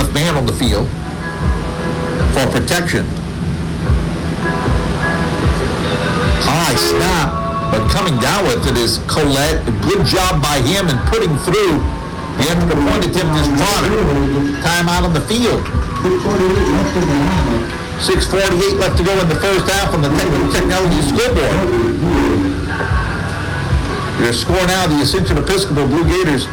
fourth man on the field for protection. High snap, but coming down with it is Collette. Good job by him in putting through. The extra point attempt is Trotter. Time out on the field. 6:48 left to go in the first half on the Technology scoreboard. Your score now, the Ascension Episcopal Blue Gators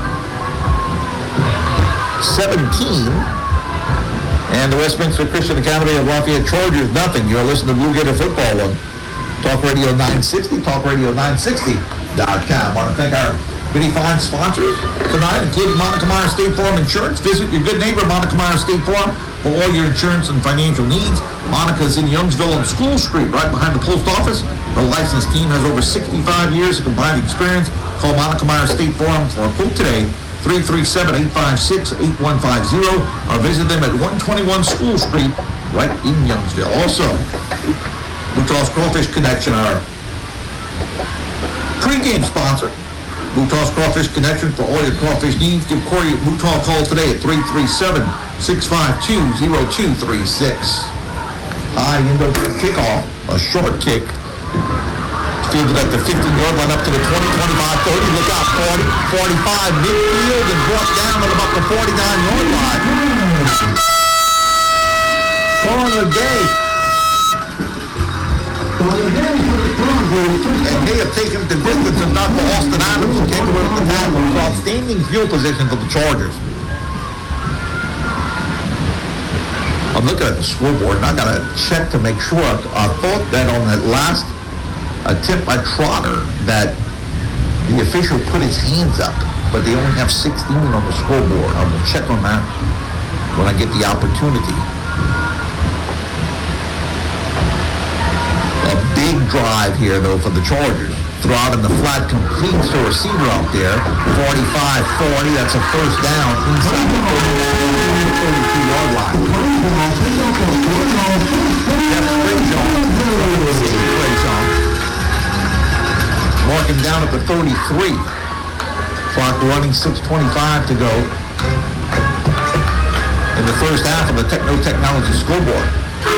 17, and the Westminster Christian Academy of Lafayette Chargers nothing. You're listening to Blue Gator Football on Talk Radio 960, talkradio960.com. I want to thank our many fine sponsors tonight, including Monica Meyer State Farm Insurance. Visit your good neighbor, Monica Meyer State Farm, for all your insurance and financial needs. Monica's in Youngsville on School Street, right behind the post office. The licensed team has over 65 years of combined experience. Call Monica Meyer State Farm for a quote today, 337-856-8150, or visit them at 121 School Street, right in Youngsville. Also, Boutos Crawfish Connection, our pregame sponsor. Boutos Crawfish Connection for all your crawfish needs. Give Corey Boutos a call today at 337-652-0236. High end of the kickoff, a short kick. Fielded at the 15-yard line up to the 20, 25, 30. Look out, 40, 45, midfield, and brought down at about the 49-yard line. Call of the day. And they have taken the distance of Dr. Austin Adams, who came away with the tackle. So outstanding field position for the Chargers. I'm looking at the scoreboard, and I got to check to make sure. I thought that on that last attempt by Trotter that the official put his hands up, but they only have 16 on the scoreboard. I will check on that when I get the opportunity. A big drive here, though, for the Chargers. Throw out in the flat, completes to a receiver out there. 45-40, that's a first down inside the 32-yard line. Marking down at the 33. Clock running, 6:25 to go in the first half of the Technology scoreboard.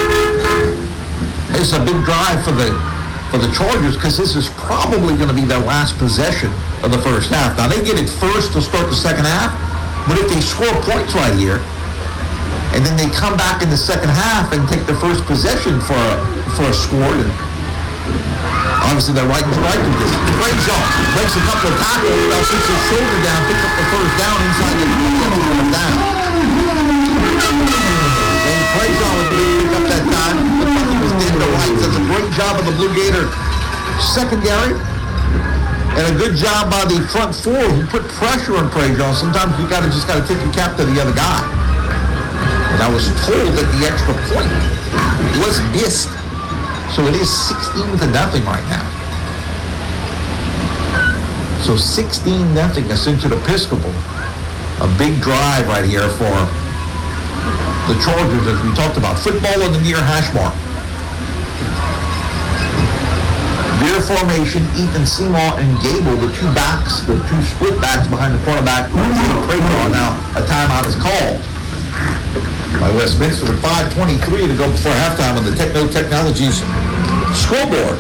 It's a big drive for the Chargers because this is probably going to be their last possession of the first half. Now, they get it first to start the second half, but if they score points right here, and then they come back in the second half and take the first possession for a score, and obviously they're right in striking distance. Brayshaw makes a couple of tackles, now sits his shoulder down, picks up the first down inside the down. And Brayshaw was able to pick up that time. He was dead to rights. Does a great job of the Blue Gator secondary. And a good job by the front four who put pressure on Brayshaw. Sometimes you just gotta tip your cap to the other guy. And I was told that the extra point was missed. So it is 16-0 right now. So 16-0 Ascension Episcopal. A big drive right here for the Chargers, as we talked about. Football in the near hash mark. Veer formation, Ethan Seymour and Gable, the two backs, the two split backs behind the quarterback. Now a timeout is called by Westminster with 5:23 to go before halftime on the Technologies scoreboard.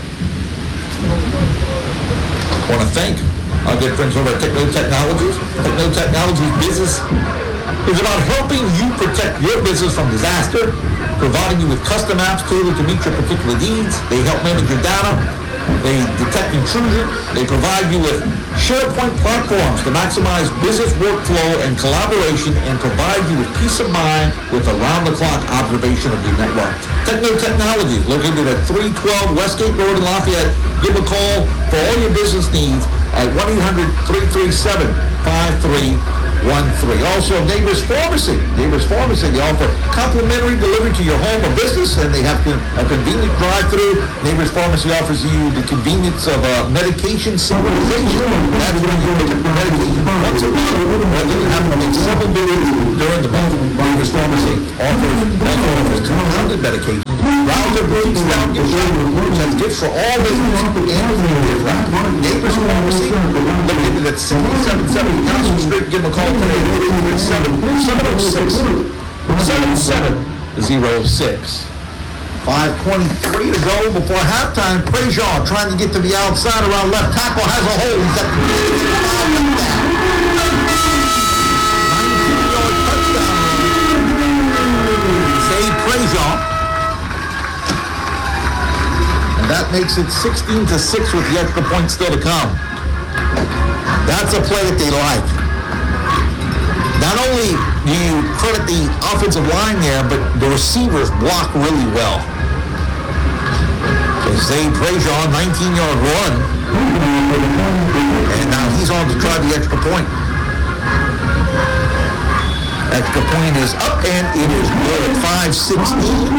I want to thank our good friends over at Technologies. Technologies business is about helping you protect your business from disaster, providing you with custom apps tailored to meet your particular needs. They help manage your data. They detect intrusion. They provide you with SharePoint platforms to maximize business workflow and collaboration and provide you with peace of mind with around-the-clock observation of your network. Technologies, located at 312 Westgate Road in Lafayette. Give a call for all your business needs at 1-800-337-5313. Also, Neighbors Pharmacy. Neighbors Pharmacy, they offer complimentary delivery to your home or business, and they have a convenient drive-through. Neighbors Pharmacy offers you the convenience of medication synchronization. That's when you make medication once a month, or you have to make several visits during the month. Davis Pharmacy offers compounded medication. Roundup breaks down your sugar, which has gifts for all business and creative. Davis Pharmacy, located at 7770 Council Street. Give them a call today at 706-7706. 5:23 to go before halftime. Prejean trying to get to the outside around left tackle, has a hole. He's at the 19-yard touchdown. Save Prejean. And that makes it 16-6 with the extra point still to come. That's a play that they like. Not only do you credit the offensive line there, but the receivers block really well. Zay Prejean, 19-yard run. And now he's on to try the extra point. Extra point is up, and it is good. 5:16.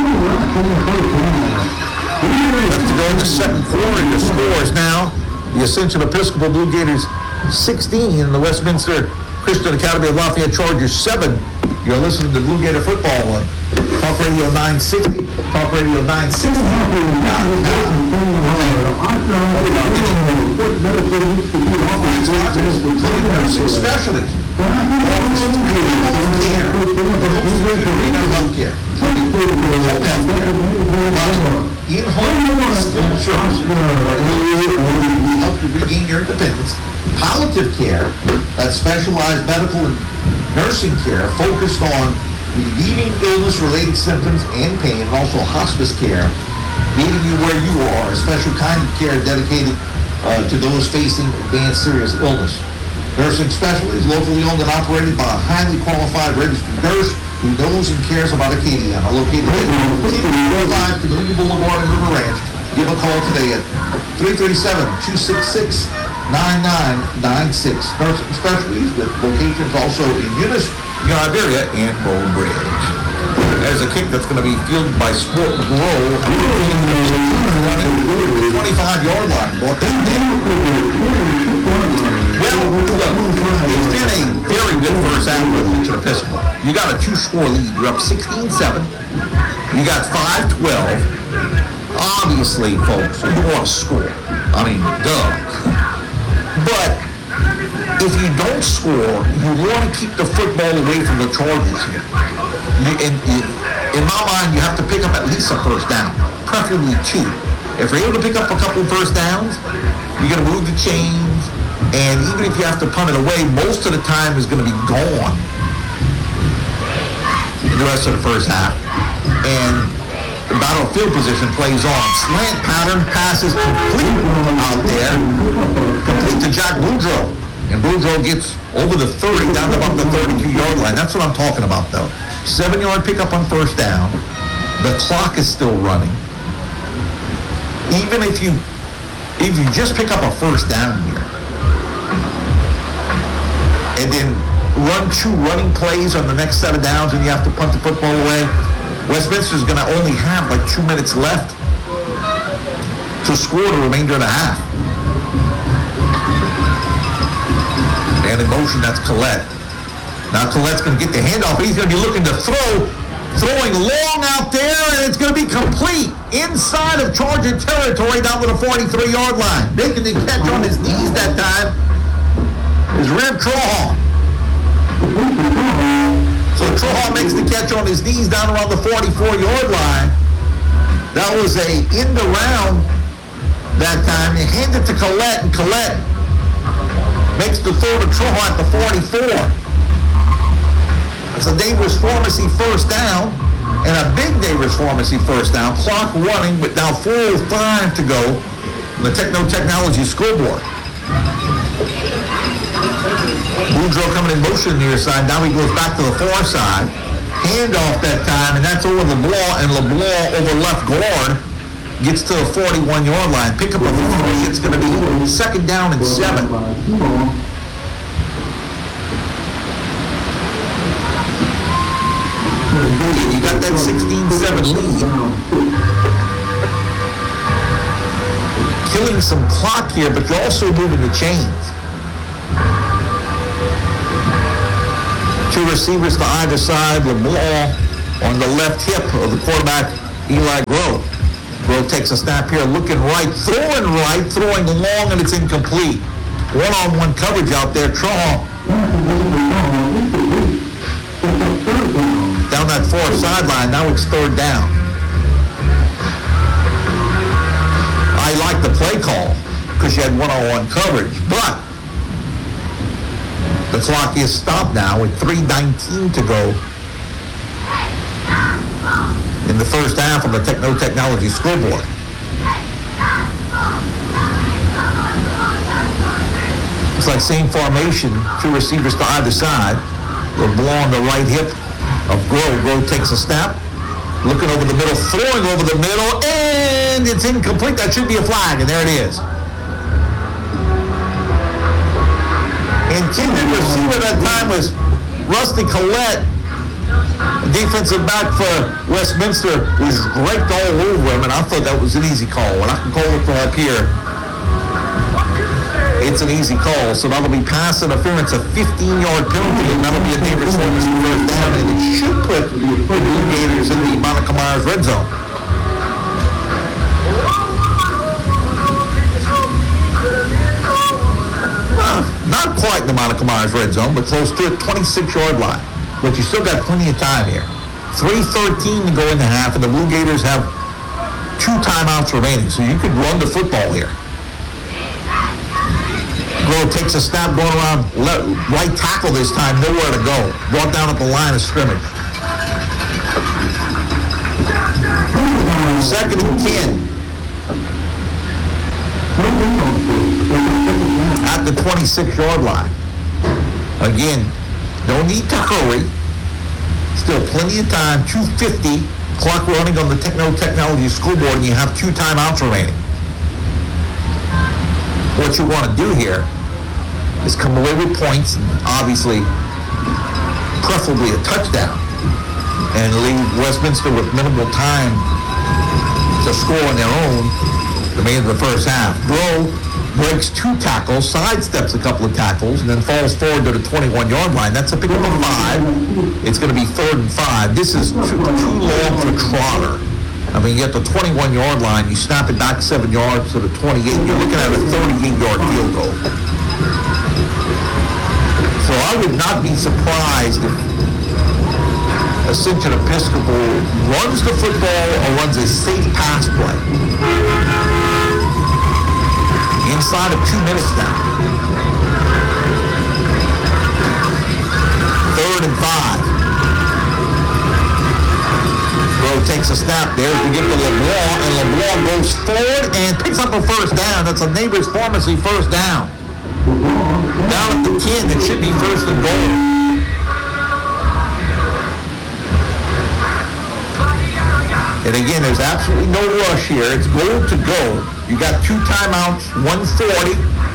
Left to go in the second quarter. The score is now the Ascension Episcopal Blue Gators 16 and the Westminster Christian Academy of Lafayette Chargers 7. You're listening to Blue Gator Football on Talk Radio 960. Talk Radio 960. Specialty. Help you regain your independence. Palliative care, that's specialized medical and nursing care focused on relieving illness-related symptoms and pain, and also hospice care, meeting you where you are, a special kind of care dedicated to those facing advanced serious illness. Nursing specialties, locally owned and operated by a highly qualified registered nurse who knows and cares about Acadiana, located at 245 Community Boulevard and River Ranch. Give a call today at 337-266-9996. Nursing specialties with locations also in Eunice, Iberia, and Bow Bridge. There's a kick that's going to be fielded by Sport Grow. 25-yard line. Well, look, it's been a very good first half for Ascension Episcopal. You got a 2-score lead. You're up 16-7. You got 5-12. Obviously, folks, you want to score. I mean, duh. But if you don't score, you want to keep the football away from the Chargers here. In my mind, you have to pick up at least a first down, preferably 2. If you're able to pick up a couple first downs, you're going to move the chains, and even if you have to punt it away, most of the time is going to be gone in the rest of the first half. And the battlefield position plays on. Slant pattern passes complete out there, complete to Jack Boudreaux. And Boudreaux gets over the 30, down to about the 32-yard line. That's what I'm talking about, though. 7-yard pickup on first down. The clock is still running. Even if you just pick up a first down here, and then run 2 running plays on the next set of downs, and you have to punt the football away, Westminster's going to only have like 2 minutes left to score the remainder of the half. And in motion, that's Collette. Now Collette's going to get the handoff. He's going to be looking to throwing long out there, and it's going to be complete inside of Charger territory down to the 43-yard line. Making the catch on his knees that time is Reb Trohan. So Trohan makes the catch on his knees down around the 44-yard line. That was a end around that time. He handed it to Collette, and Collette makes the throw to Trohan at the 44. It's a Davis Pharmacy first down, and a big Davis Pharmacy first down. Clock running, but now 4:05 to go on the Technology scoreboard. Boudreaux coming in motion near side. Now he goes back to the far side. Handoff that time, and that's over LeBlanc, and LeBlanc over left guard gets to the 41-yard line. Pick up a 3. It's going to be 2nd down and 7. You got that 16-7 lead. Killing some clock here, but you're also moving the chains. 2 Two receivers to either side. LeBlanc on the left hip of the quarterback, Eli Groh. Groh takes a snap here, looking right, throwing long, and it's incomplete. One-on-one coverage out there. Traw down that far sideline. Now it's third down. I like the play call because you had one-on-one coverage, but the clock is stopped now with 3:19 to go in the first half on the Techno Technology scoreboard. It's like same formation, two receivers to either side. LeBlanc on the right hip of Groh. Groh takes a snap, looking over the middle, throwing over the middle, and it's incomplete. That should be a flag, and there it is. Intended receiver that time was Rusty Collette. Defensive back for Westminster was draped all over him, and I thought that was an easy call. And I can call it from up here. It's an easy call, so that'll be pass interference, a 15-yard penalty, and that'll be a dangerous one as first down, and it should put the Blue Gators in the Monica Myers red zone. Not quite the Monica Myers red zone, but close to it, 26-yard line. But you still got plenty of time here. 3:13 to go in the half, and the Blue Gators have 2 timeouts remaining, so you could run the football here. Groh takes a snap going around right tackle this time, nowhere to go. Brought down at the line of scrimmage. 2nd and 10. At the 26-yard line. Again, no need to hurry. Still plenty of time. 2:50. Clock running on the Techno Technology scoreboard, and you have 2 timeouts remaining. What you want to do here is come away with points, and obviously, preferably a touchdown, and leave Westminster with minimal time to score on their own the remainder of the first half. Groh breaks 2 tackles, sidesteps a couple of tackles, and then falls forward to the 21-yard line. That's a pick up of 5. It's going to be 3rd and 5. This is too long for Trotter. I mean, you get the 21-yard line, you snap it back 7 yards to the 28, you're looking at a 38-yard field goal. So I would not be surprised if Ascension Episcopal runs the football or runs a safe pass play. Inside of 2 minutes now. 3rd and 5. Groh takes a snap there to get to LeBlanc, and LeBlanc goes forward and picks up a first down. That's a Neighbors Pharmacy first down. Down at the 10, it should be 1st and goal. And again, there's absolutely no rush here. It's goal to go. You got 2 timeouts, 1:40.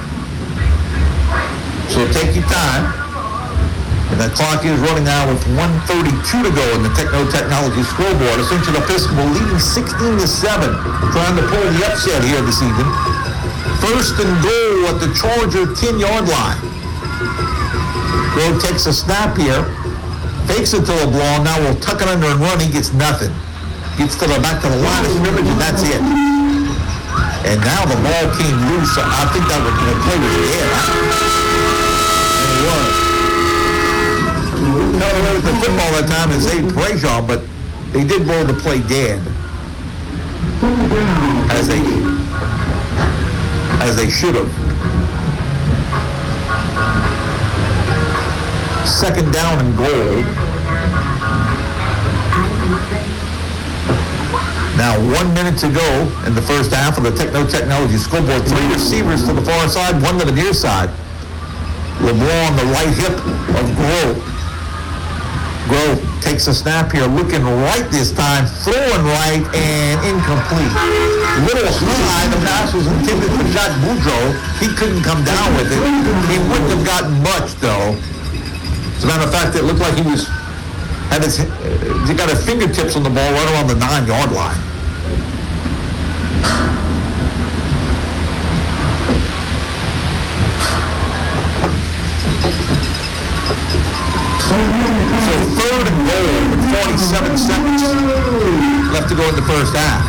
So take your time. And that clock is running now with 1:32 to go in the Techno Technology scoreboard. Ascension Episcopal leading 16-7, trying to pull the upset here this evening. 1st and goal at the Charger 10-yard line. Groh takes a snap here, fakes it to LeBlanc. Now we'll tuck it under and run. He gets nothing. Gets to the back of the line of scrimmage, and that's it. And now the ball came loose. I think that the play was dead. And it was. No, the football that time is Abe Brayshaw, but they did roll the play dead. As they should have. 2nd down and goal. Now 1 minute to go in the first half of the Techno Technology scoreboard. 3 receivers to the far side, 1 to the near side. LeBlanc on the right hip of Groh. Groh takes a snap here, looking right this time, throwing right, and incomplete. Little high, the pass was intended for Jacques Boudreau. He couldn't come down with it. He wouldn't have gotten much, though. As a matter of fact, it looked like he got his fingertips on the ball right around the 9-yard line. 47 seconds left to go in the first half.